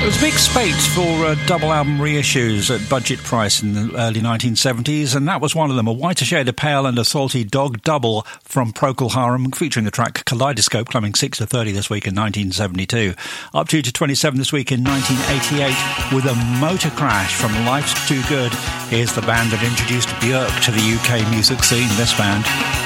was a big spate for double album reissues at budget price in the early 1970s, and that was one of them, A Whiter Shade of Pale and a Salty Dog double from Procol Harum, featuring the track Kaleidoscope, climbing 6 to 30 this week in 1972. Up to 27 this week in 1988 with A Motor Crash from Life's Too Good. Here's the band that introduced Björk to the UK music scene, this band.